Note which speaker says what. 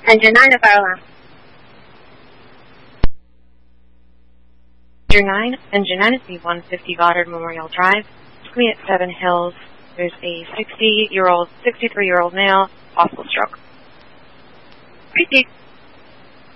Speaker 1: Engine 9 to fire alarm.
Speaker 2: Engine 9 is the 150 Goddard Memorial Drive. Between at 7 Hills, there's a 63-year-old male, possible stroke.
Speaker 1: Repeat.